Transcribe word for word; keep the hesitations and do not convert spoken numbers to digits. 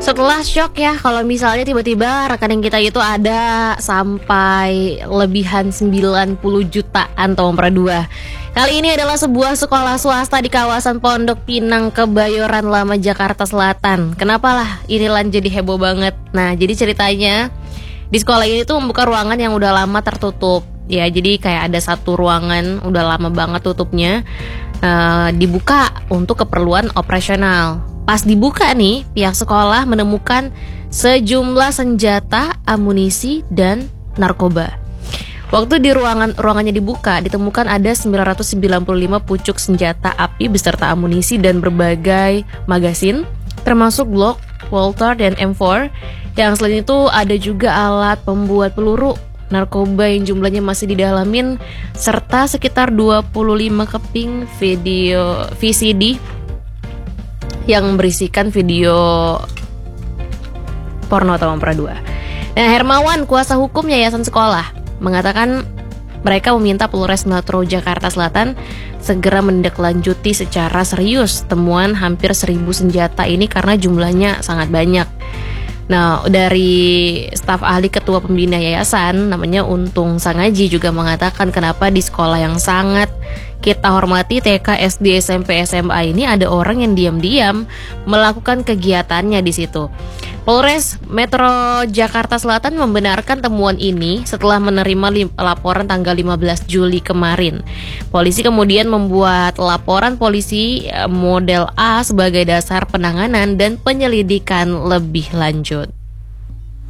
Setelah shock ya kalau misalnya tiba-tiba rekening kita itu ada sampai lebihan sembilan puluh jutaan Tompra dua. Kali ini adalah sebuah sekolah swasta di kawasan Pondok Pinang, Kebayoran Lama, Jakarta Selatan. Kenapa lah ini lan jadi heboh banget? Nah, jadi ceritanya di sekolah ini tuh membuka ruangan yang udah lama tertutup. Ya, jadi kayak ada satu ruangan udah lama banget tutupnya, uh, dibuka untuk keperluan operasional. Pas dibuka nih, pihak sekolah menemukan sejumlah senjata, amunisi, dan narkoba. Waktu di ruangan ruangannya dibuka, ditemukan ada sembilan ratus sembilan puluh lima pucuk senjata api beserta amunisi dan berbagai magasin, termasuk Glock, Walther, dan M empat. Yang selain itu ada juga alat pembuat peluru, narkoba yang jumlahnya masih didalamin, serta sekitar dua puluh lima keping video V C D yang berisikan video porno Tompra dua. Nah, Hermawan, kuasa hukum yayasan sekolah, mengatakan mereka meminta Polres Metro Jakarta Selatan segera menindaklanjuti secara serius temuan hampir seribu senjata ini karena jumlahnya sangat banyak. Nah, dari staf ahli ketua pembina yayasan namanya Untung Sangaji juga mengatakan kenapa di sekolah yang sangat kita hormati T K, S D, S M P, S M A ini ada orang yang diam-diam melakukan kegiatannya di situ. Polres Metro Jakarta Selatan membenarkan temuan ini setelah menerima lim- laporan tanggal lima belas Juli kemarin. Polisi kemudian membuat laporan polisi model A sebagai dasar penanganan dan penyelidikan lebih lanjut.